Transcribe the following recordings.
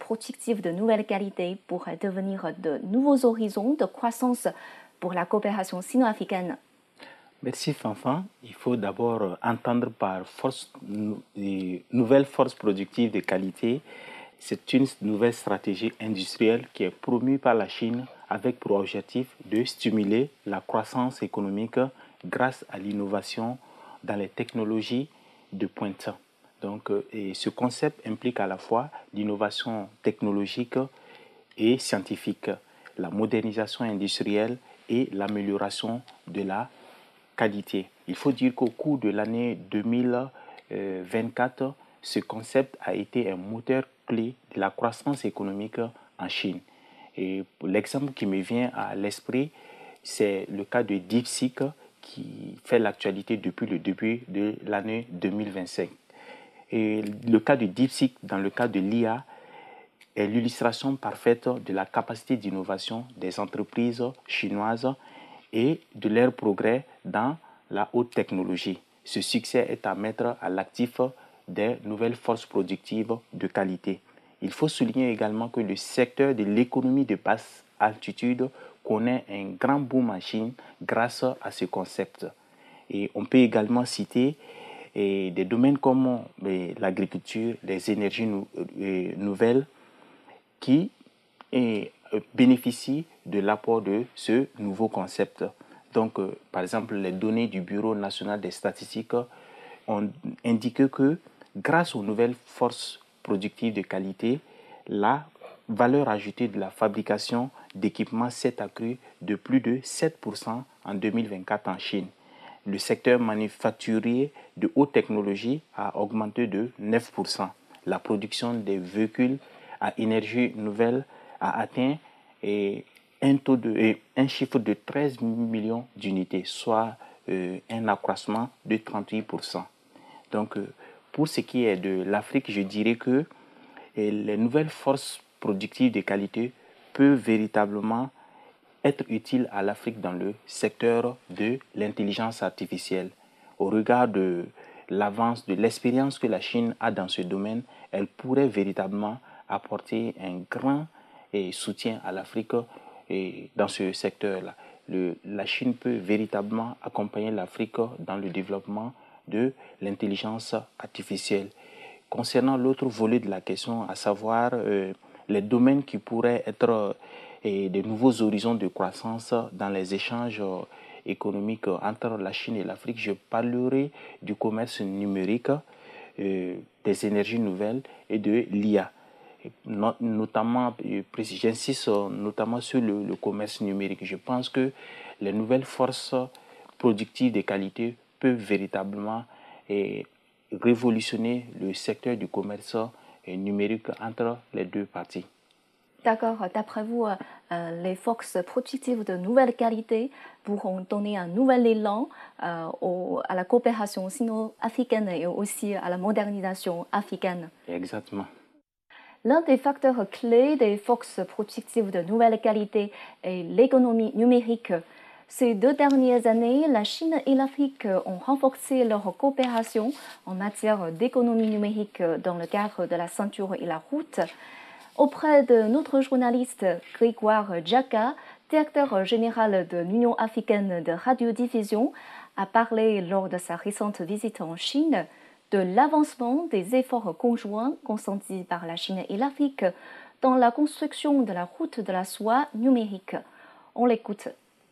productifs de nouvelle qualité pourraient devenir de nouveaux horizons de croissance pour la coopération sino-africaine? Merci Fanfan. Il faut d'abord entendre par nouvelles forces productives de qualité. C'est une nouvelle stratégie industrielle qui est promue par la Chine avec pour objectif de stimuler la croissance économique grâce à l'innovation dans les technologies de pointe. Donc, et ce concept implique à la fois l'innovation technologique et scientifique, la modernisation industrielle et l'amélioration de la qualité. Il faut dire qu'au cours de l'année 2024, ce concept a été un moteur clé de la croissance économique en Chine. Et l'exemple qui me vient à l'esprit, c'est le cas de DeepSeek qui fait l'actualité depuis le début de l'année 2025. Et le cas de DeepSeek, dans le cas de l'IA, est l'illustration parfaite de la capacité d'innovation des entreprises chinoises et de leur progrès dans la haute technologie. Ce succès est à mettre à l'actif des nouvelles forces productives de qualité. Il faut souligner également que le secteur de l'économie de basse altitude connaît un grand boom en Chine grâce à ce concept. Et on peut également citer des domaines comme l'agriculture, les énergies nouvelles qui bénéficient de l'apport de ce nouveau concept. Donc, par exemple, les données du Bureau national des statistiques ont indiqué que grâce aux nouvelles forces productives de qualité, la valeur ajoutée de la fabrication d'équipements s'est accrue de plus de 7% en 2024 en Chine. Le secteur manufacturier de haute technologie a augmenté de 9%. La production des véhicules à énergie nouvelle a atteint un chiffre de 13 millions d'unités, soit un accroissement de 38%. Donc, pour ce qui est de l'Afrique, je dirais que les nouvelles forces productives de qualité peuvent véritablement être utiles à l'Afrique dans le secteur de l'intelligence artificielle. Au regard de l'avance, de l'expérience que la Chine a dans ce domaine, elle pourrait véritablement apporter un grand soutien à l'Afrique dans ce secteur-là. La Chine peut véritablement accompagner l'Afrique dans le développement de l'intelligence artificielle. Concernant l'autre volet de la question, à savoir les domaines qui pourraient être de nouveaux horizons de croissance dans les échanges économiques entre la Chine et l'Afrique, je parlerai du commerce numérique, des énergies nouvelles et de l'IA. Notamment, j'insiste notamment sur le commerce numérique. Je pense que les nouvelles forces productives de qualité peuvent véritablement révolutionner le secteur du commerce numérique entre les deux parties. D'accord. D'après vous, les forces productives de nouvelle qualité pourront donner un nouvel élan à la coopération sino-africaine et aussi à la modernisation africaine. Exactement. L'un des facteurs clés des forces productives de nouvelle qualité est l'économie numérique. Ces 2 dernières années, la Chine et l'Afrique ont renforcé leur coopération en matière d'économie numérique dans le cadre de la ceinture et la route. Auprès de notre journaliste Grégoire Diaka, directeur général de l'Union africaine de radiodiffusion, a parlé lors de sa récente visite en Chine de l'avancement des efforts conjoints consentis par la Chine et l'Afrique dans la construction de la route de la soie numérique. On l'écoute.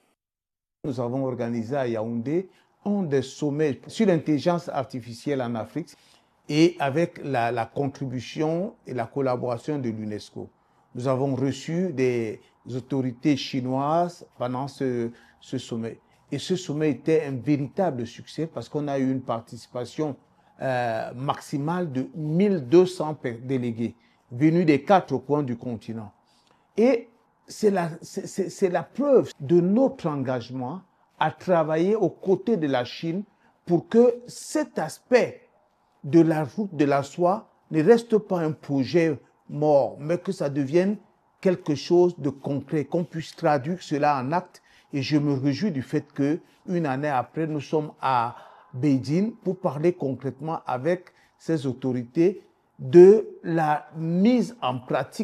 Nous avons organisé à Yaoundé un des sommets sur l'intelligence artificielle en Afrique et avec la contribution et la collaboration de l'UNESCO. Nous avons reçu des autorités chinoises pendant ce sommet. Et ce sommet était un véritable succès parce qu'on a eu une participation maximale de 1200 délégués venus des 4 coins du continent. Et c'est la preuve de notre engagement à travailler aux côtés de la Chine pour que cet aspect de la route de la soie ne reste pas un projet mort, mais que ça devienne quelque chose de concret, qu'on puisse traduire cela en actes. Et je me réjouis du fait qu'une année après, nous sommes à Beijing pour parler concrètement avec ces autorités de la mise en pratique